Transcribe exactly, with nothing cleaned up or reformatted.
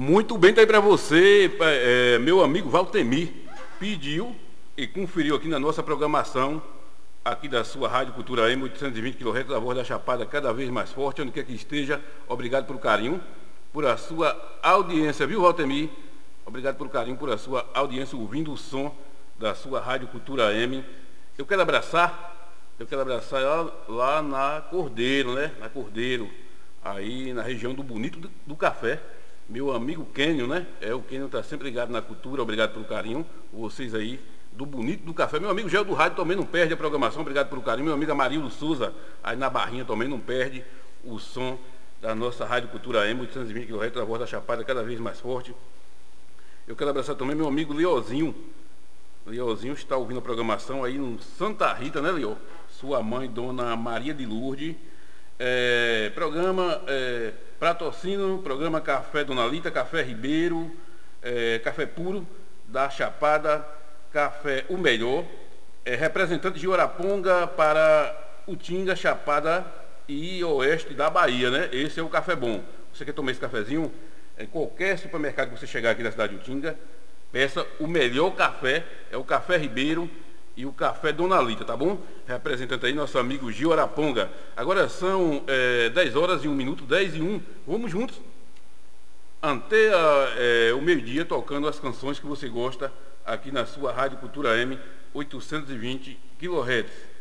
Muito bem, tá aí para você, é, meu amigo Valtemir pediu e conferiu aqui na nossa programação, aqui da sua Rádio Cultura M, oitocentos e vinte quilohertz, a voz da Chapada cada vez mais forte, onde quer que esteja. Obrigado pelo carinho, por a sua audiência, viu, Valtemir? Obrigado pelo carinho, por a sua audiência, ouvindo o som da sua Rádio Cultura M. Eu quero abraçar, eu quero abraçar lá, lá na Cordeiro, né? Na Cordeiro, aí na região do Bonito do, do Café. Meu amigo Kênio, né? É, o Kênio está sempre ligado na cultura, obrigado pelo carinho. Vocês aí do Bonito do Café. Meu amigo Gel do Rádio também não perde a programação, obrigado pelo carinho. Meu amigo Amarildo Souza, aí na Barrinha, também não perde o som da nossa Rádio Cultura M, oitocentos e vinte quilohertz, a voz da Chapada cada vez mais forte. Eu quero abraçar também meu amigo Leozinho. Leozinho está ouvindo a programação aí no Santa Rita, né, Leo? Sua mãe, Dona Maria de Lourdes. É, programa é, Pratocino, programa Café Dona Lita, Café Ribeiro, é, Café Puro da Chapada, Café O Melhor, é, representante de Oraponga para Utinga, Chapada e Oeste da Bahia, né? Esse é o café bom. Você quer tomar esse cafezinho? Em qualquer supermercado que você chegar aqui na cidade de Utinga, peça o melhor café, é o Café Ribeiro e o Café Dona Lita, tá bom? Representante aí, nosso amigo Gil Araponga. Agora são é, dez horas e um minuto, dez e um. Vamos juntos até a, é, o meio-dia, tocando as canções que você gosta aqui na sua Rádio Cultura M, oitocentos e vinte quilohertz.